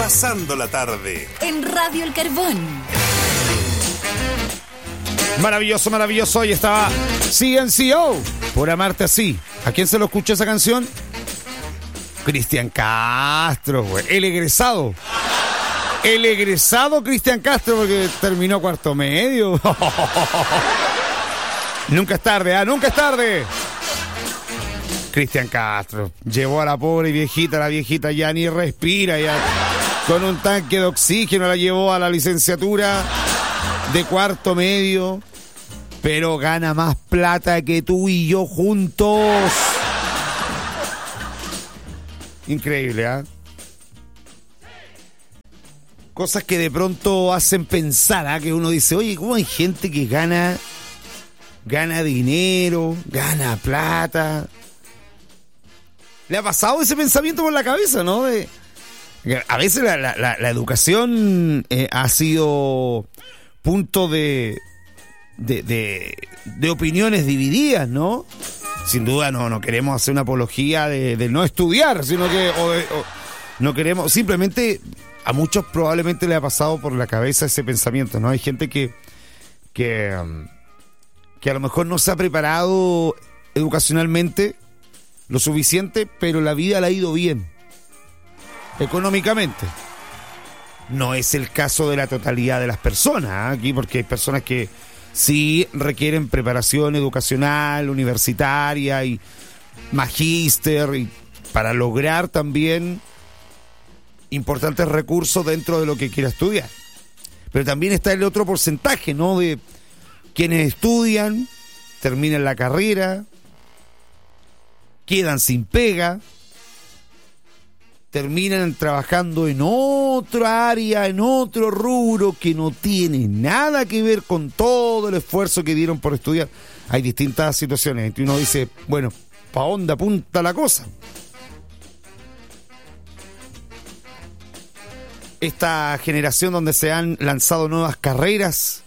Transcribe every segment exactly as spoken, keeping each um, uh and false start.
Pasando la tarde en Radio El Carbón. Maravilloso, maravilloso. Hoy estaba C N C O, Por amarte así. ¿A quién se lo escuchó esa canción? Cristian Castro, güey. El egresado. El egresado Cristian Castro, porque terminó cuarto medio. Nunca es tarde, ¿ah? Nunca es tarde. Cristian Castro llevó a la pobre viejita, la viejita ya ni respira, ya con un tanque de oxígeno la llevó a la licenciatura de cuarto medio, pero gana más plata que tú y yo juntos. Increíble, ¿ah? ¿eh? Cosas que de pronto hacen pensar, ¿ah? ¿eh? Que uno dice, oye, ¿cómo hay gente que gana, gana dinero, gana plata? ¿Le ha pasado ese pensamiento por la cabeza, no? De, a veces la, la, la, la educación eh, ha sido punto de, de, de, de opiniones divididas, ¿no? Sin duda no, no queremos hacer una apología de, de no estudiar, sino que o de, o, no queremos, simplemente a muchos probablemente le ha pasado por la cabeza ese pensamiento, ¿no? Hay gente que, que, que a lo mejor no se ha preparado educacionalmente lo suficiente, pero la vida le ha ido bien económicamente. No es el caso de la totalidad de las personas, ¿eh? Aquí, porque hay personas que sí requieren preparación educacional, universitaria y magíster, y para lograr también importantes recursos dentro de lo que quiera estudiar. Pero también está el otro porcentaje, ¿no? De quienes estudian, terminan la carrera, quedan sin pega, terminan trabajando en otra área, en otro rubro que no tiene nada que ver con todo el esfuerzo que dieron por estudiar. Hay distintas situaciones y uno dice, bueno, ¿pa' dónde apunta la cosa? Esta generación donde se han lanzado nuevas carreras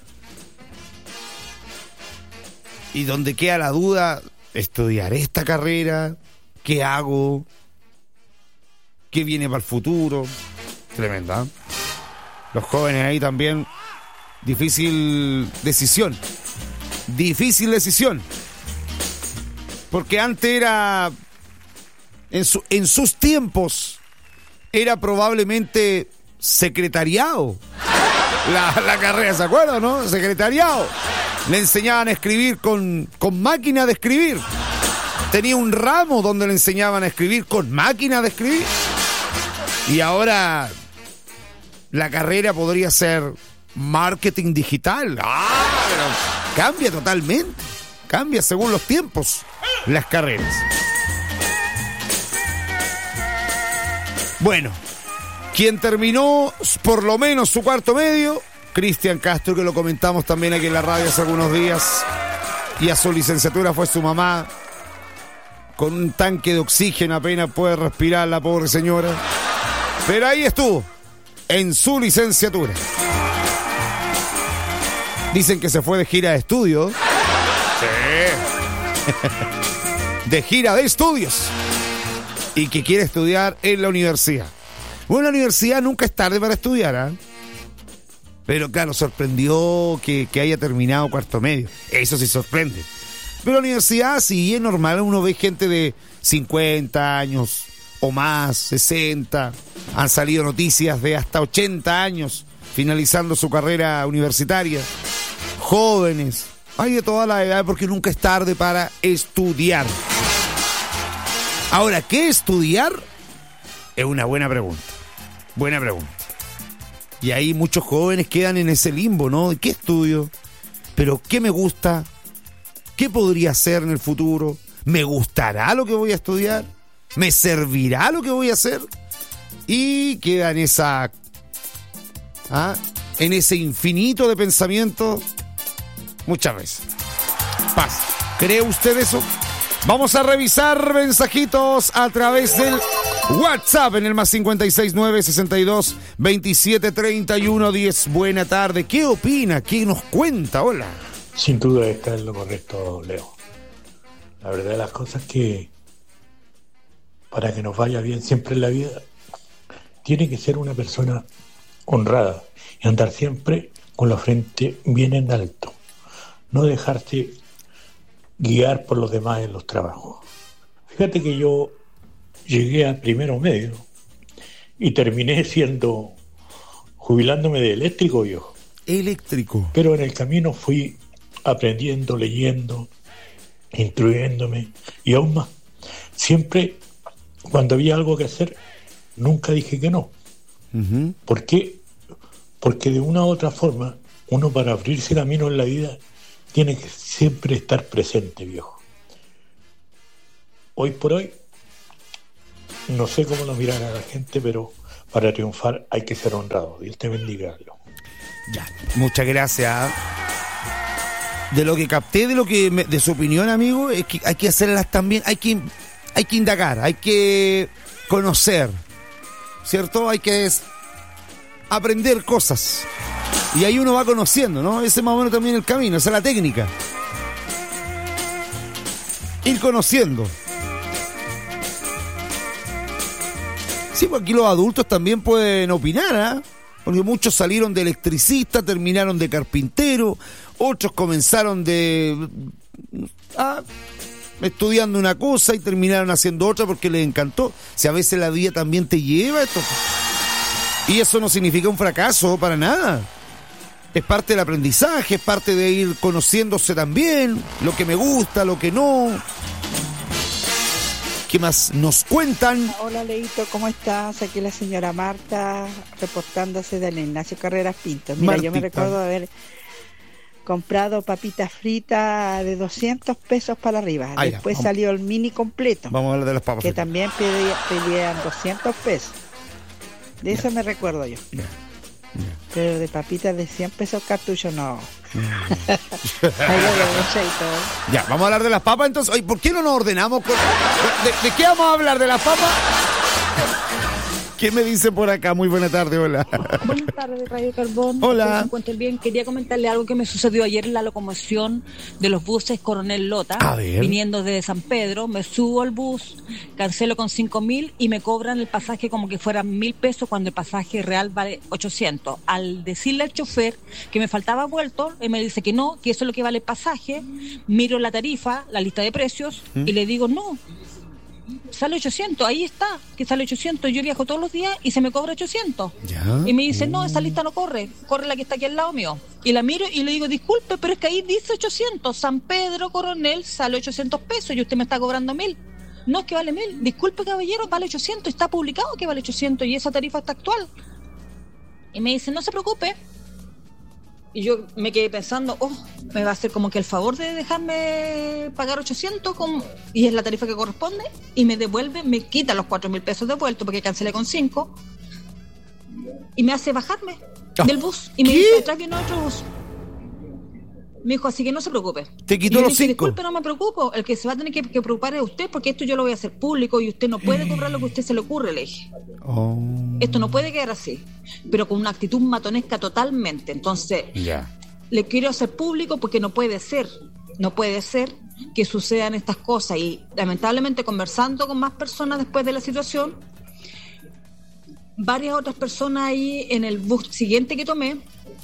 y donde queda la duda, ¿estudiaré esta carrera? ¿Qué hago? ¿Qué viene para el futuro? Tremenda, ¿eh? Los jóvenes ahí también, difícil decisión. Difícil decisión. Porque antes era, en, su, en sus tiempos, era probablemente secretariado. La, la carrera, ¿se acuerdan, no? Secretariado. Le enseñaban a escribir con, con máquina de escribir. Tenía un ramo donde le enseñaban a escribir con máquina de escribir. Y ahora la carrera podría ser marketing digital. ¡Ah! Pero cambia totalmente. Cambia según los tiempos las carreras. Bueno, quien terminó por lo menos su cuarto medio, Cristian Castro, que lo comentamos también aquí en la radio hace algunos días, y a su licenciatura fue su mamá, con un tanque de oxígeno apenas puede respirar la pobre señora, pero ahí estuvo, en su licenciatura. Dicen que se fue de gira de estudio. Sí. De gira de estudios. Y que quiere estudiar en la universidad. Bueno, la universidad nunca es tarde para estudiar, ¿eh? Pero claro, sorprendió que, que haya terminado cuarto medio. Eso sí sorprende. Pero la universidad sí es normal. Uno ve gente de cincuenta años o más, sesenta. Han salido noticias de hasta ochenta años finalizando su carrera universitaria. Jóvenes. Hay de toda la edad porque nunca es tarde para estudiar. Ahora, ¿qué estudiar? Es una buena pregunta. Buena pregunta. Y ahí muchos jóvenes quedan en ese limbo, ¿no? ¿Qué estudio? ¿Pero qué me gusta? ¿Qué podría hacer en el futuro? ¿Me gustará lo que voy a estudiar? ¿Me servirá lo que voy a hacer? Y queda en esa... ¿ah? En ese infinito de pensamiento muchas veces. Paz. ¿Cree usted eso? Vamos a revisar mensajitos a través del WhatsApp en el más cincuenta y seis nueve sesenta y dos veintisiete treinta y uno diez. Buena tarde. ¿Qué opina? ¿Qué nos cuenta? Hola. Sin duda está en lo correcto, Leo. La verdad de las cosas es que para que nos vaya bien siempre en la vida tiene que ser una persona honrada y andar siempre con la frente bien en alto. No dejarse guiar por los demás en los trabajos. Fíjate que yo llegué a primero medio y terminé siendo, jubilándome de eléctrico yo. Eléctrico. Pero en el camino fui aprendiendo, leyendo, instruyéndome y aún más. Siempre, cuando había algo que hacer, nunca dije que no. Uh-huh. ¿Por qué? Porque de una u otra forma, uno para abrirse camino en la vida tiene que siempre estar presente, viejo. Hoy por hoy, no sé cómo lo mirará la gente, pero para triunfar hay que ser honrado. Dios te bendiga. Ya, muchas gracias. De lo que capté, de lo que me, de su opinión, amigo, es que hay que hacerlas también, hay que, hay que indagar, hay que conocer, ¿cierto? Hay que aprender cosas. Y ahí uno va conociendo, ¿no? Ese es más o menos también el camino, esa es la técnica. Ir conociendo. Sí, pues aquí los adultos también pueden opinar, ¿eh? Porque muchos salieron de electricista, terminaron de carpintero, otros comenzaron de ah, estudiando una cosa y terminaron haciendo otra porque les encantó. Si a veces la vida también te lleva esto. Y eso no significa un fracaso para nada. Es parte del aprendizaje, es parte de ir conociéndose también, lo que me gusta, lo que no. ¿Qué más nos cuentan? Hola, Leito, ¿cómo estás? Aquí la señora Marta, reportándose del Ignacio Carreras Pinto. Mira, Martita. Yo me recuerdo de haber comprado papitas fritas de doscientos pesos para arriba. Ah, Después salió el mini completo. Vamos a hablar de las papas que fritas. también pedía, pedían doscientos pesos. De yeah. eso me recuerdo yo. Yeah. Yeah. Pero de papitas de cien pesos cartucho, no. Yeah. Ya, vamos a hablar de las papas entonces. Oye, ¿por qué no nos ordenamos? Con... ¿De, ¿De qué vamos a hablar? ¿De las papas? ¿Qué me dice por acá? Muy buena tarde, hola. Buenas tardes, Radio Carbón. Hola. Que se encuentren bien. Quería comentarle algo que me sucedió ayer en la locomoción de los buses Coronel Lota. A ver. Viniendo de San Pedro, me subo al bus, cancelo con cinco mil y me cobran el pasaje como que fueran mil pesos cuando el pasaje real vale ochocientos. Al decirle al chofer que me faltaba vuelto, él me dice que no, que eso es lo que vale el pasaje. Miro la tarifa, la lista de precios, ¿Mm? y le digo no. Sale ochocientos, ahí está, que sale ochocientos. Yo viajo todos los días y se me cobra ochocientos. ¿Ya? Y me dice, no, esa lista no corre, corre la que está aquí al lado mío. Y la miro y le digo, disculpe, pero es que ahí dice ochocientos. San Pedro Coronel sale ochocientos pesos y usted me está cobrando mil. No, es que vale mil. Disculpe, caballero, vale ochocientos. Está publicado que vale ochocientos y esa tarifa está actual. Y me dice, no se preocupe. Y yo me quedé pensando, oh, me va a hacer como que el favor de dejarme pagar ochocientos con... y es la tarifa que corresponde, y me devuelve, me quita los cuatro mil pesos de vuelto porque cancelé con cinco y me hace bajarme oh. del bus y me ¿Qué? dice, atrás viene otro bus. Me dijo, así que no se preocupe. Te quitó los dije, cinco. Disculpe, no me preocupo. El que se va a tener que, que preocupar es usted, porque esto yo lo voy a hacer público y usted no puede cobrar lo que a usted se le ocurre, le dije. Oh. Esto no puede quedar así. Pero con una actitud matonesca totalmente. Entonces, yeah. le quiero hacer público porque no puede ser. No puede ser que sucedan estas cosas. Y lamentablemente, conversando con más personas después de la situación, varias otras personas ahí en el bus siguiente que tomé,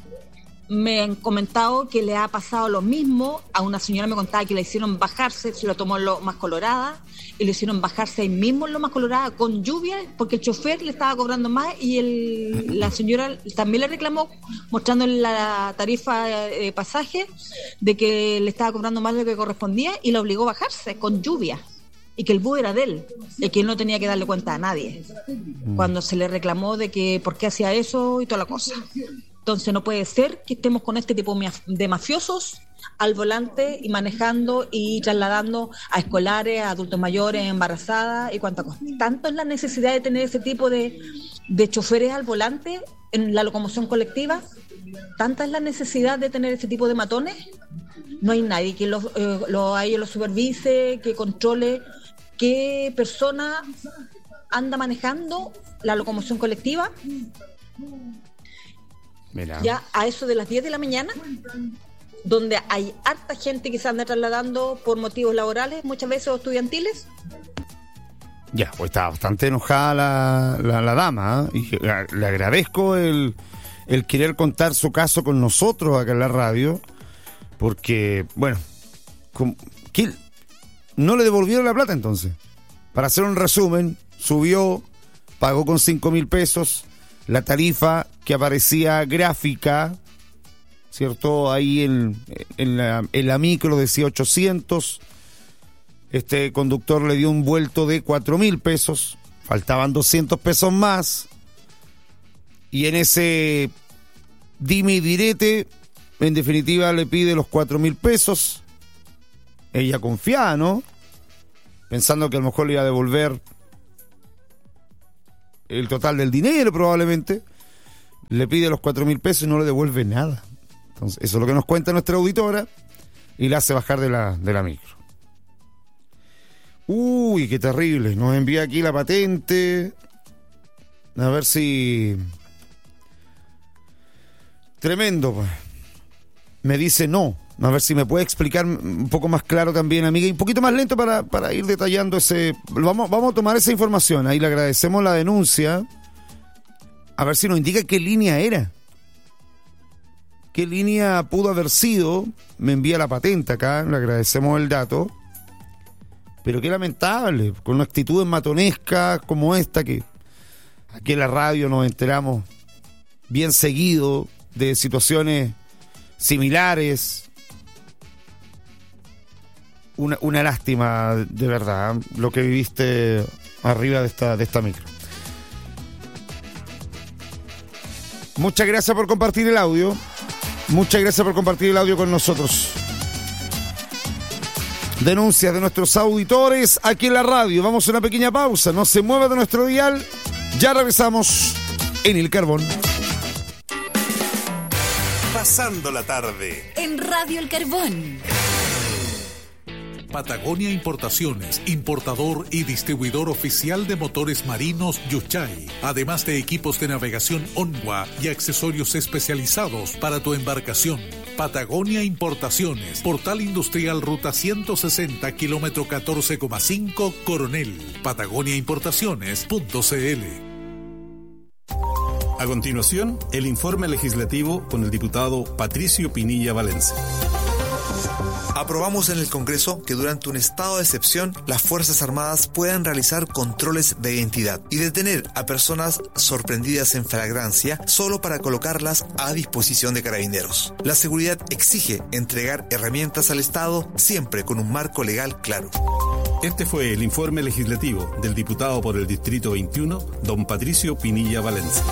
me han comentado que le ha pasado lo mismo. A una señora me contaba que le hicieron bajarse, se lo tomó en lo más colorada, y le hicieron bajarse ahí mismo en lo más colorada con lluvia, porque el chofer le estaba cobrando más y el, la señora también le reclamó, mostrándole la tarifa de pasaje, de que le estaba cobrando más de lo que correspondía, y la obligó a bajarse con lluvia, y que el bus era de él, y que él no tenía que darle cuenta a nadie, mm. cuando se le reclamó de que por qué hacía eso y toda la cosa. Entonces no puede ser que estemos con este tipo de mafiosos al volante y manejando y trasladando a escolares, a adultos mayores, embarazadas y cuánta cosa. Tanto es la necesidad de tener ese tipo de, de choferes al volante en la locomoción colectiva, tanta es la necesidad de tener ese tipo de matones. No hay nadie que los, eh, lo, a ellos los supervise, que controle qué persona anda manejando la locomoción colectiva. Mira. Ya a eso de las diez de la mañana, donde hay harta gente que se anda trasladando por motivos laborales, muchas veces o estudiantiles, Ya, pues estaba bastante enojada la, la, la dama, ¿eh? Y le, le agradezco el, el querer contar su caso con nosotros acá en la radio, porque, bueno, con, ¿qué? No le devolvieron la plata entonces. Para hacer un resumen, subió, pagó con cinco mil pesos, la tarifa que aparecía gráfica, ¿cierto? Ahí en, en, la, en la micro decía ochocientos. Este conductor le dio un vuelto de cuatro mil pesos, faltaban doscientos pesos más, y en ese dime y direte, en definitiva le pide los cuatro mil pesos. Ella confiada, ¿no? Pensando que a lo mejor le iba a devolver el total del dinero probablemente. Le pide los cuatro mil pesos y no le devuelve nada. Entonces, eso es lo que nos cuenta nuestra auditora y la hace bajar de la, de la micro. Uy, qué terrible. Nos envía aquí la patente. A ver si... Tremendo, pues. Me dice no. A ver si me puede explicar un poco más claro también, amiga, y un poquito más lento para, para ir detallando ese... Vamos, vamos a tomar esa información. Ahí le agradecemos la denuncia. A ver si nos indica qué línea era. ¿Qué línea pudo haber sido? Me envía la patente acá, le agradecemos el dato. Pero qué lamentable, con una actitud matonesca como esta, que aquí en la radio nos enteramos bien seguido de situaciones similares. Una, una lástima, de verdad, lo que viviste arriba de esta, de esta micro. Muchas gracias por compartir el audio. Muchas gracias por compartir el audio con nosotros. Denuncias de nuestros auditores aquí en la radio. Vamos a una pequeña pausa. No se mueva de nuestro dial. Ya regresamos en El Carbón. Pasando la tarde en Radio El Carbón. Patagonia Importaciones, importador y distribuidor oficial de motores marinos Yuchay, además de equipos de navegación Onwa y accesorios especializados para tu embarcación. Patagonia Importaciones, Portal Industrial Ruta ciento sesenta, kilómetro catorce coma cinco, Coronel. Patagonia Importaciones punto c l. A continuación, el informe legislativo con el diputado Patricio Pinilla Valencia. Aprobamos en el Congreso que durante un estado de excepción las Fuerzas Armadas puedan realizar controles de identidad y detener a personas sorprendidas en flagrancia solo para colocarlas a disposición de carabineros. La seguridad exige entregar herramientas al Estado siempre con un marco legal claro. Este fue el informe legislativo del diputado por el Distrito veintiuno, don Patricio Pinilla Valencia.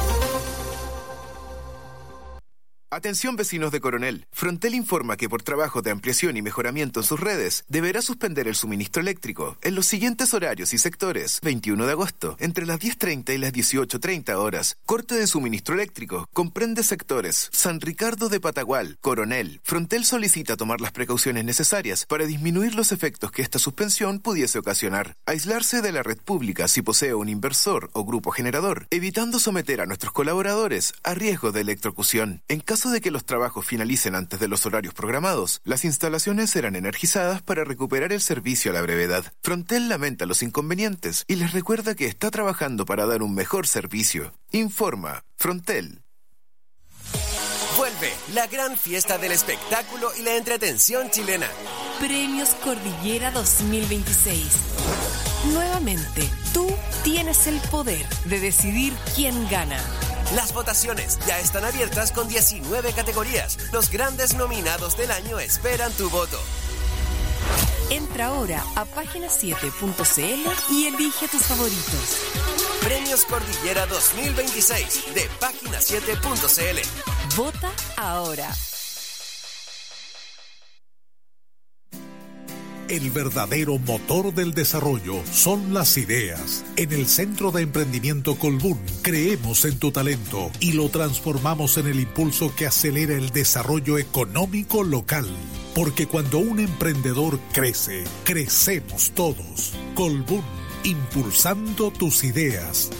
Atención vecinos de Coronel, Frontel informa que por trabajo de ampliación y mejoramiento en sus redes, deberá suspender el suministro eléctrico en los siguientes horarios y sectores. veintiuno de agosto, entre las diez treinta y las dieciocho treinta horas. Corte de suministro eléctrico, comprende sectores San Ricardo de Patagual, Coronel. Frontel solicita tomar las precauciones necesarias para disminuir los efectos que esta suspensión pudiese ocasionar. Aislarse de la red pública si posee un inversor o grupo generador, evitando someter a nuestros colaboradores a riesgo de electrocución. En caso de que los trabajos finalicen antes de los horarios programados, las instalaciones serán energizadas para recuperar el servicio a la brevedad. Frontel lamenta los inconvenientes y les recuerda que está trabajando para dar un mejor servicio. Informa Frontel. Vuelve la gran fiesta del espectáculo y la entretención chilena. Premios Cordillera dos mil veintiséis. Nuevamente, tú tienes el poder de decidir quién gana. Las votaciones ya están abiertas con diecinueve categorías. Los grandes nominados del año esperan tu voto. Entra ahora a página siete punto c l y elige tus favoritos. Premios Cordillera dos mil veintiséis de página siete punto c l. Vota ahora. El verdadero motor del desarrollo son las ideas. En el Centro de Emprendimiento Colbún creemos en tu talento y lo transformamos en el impulso que acelera el desarrollo económico local. Porque cuando un emprendedor crece, crecemos todos. Colbún, impulsando tus ideas.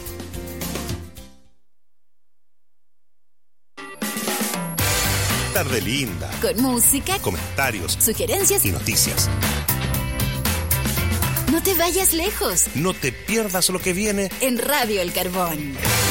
Tarde linda. Con música, comentarios, sugerencias y noticias. No No te vayas lejos. No te pierdas lo que viene en Radio El Carbón.